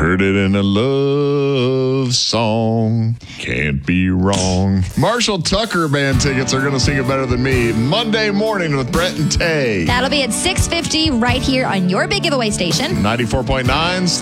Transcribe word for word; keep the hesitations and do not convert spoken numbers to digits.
Heard it in a love song. Can't be wrong. Marshall Tucker Band tickets are going to sing it better than me. Monday morning with Brett and Tay. That'll be at six fifty right here on your big giveaway station. ninety-four point nine's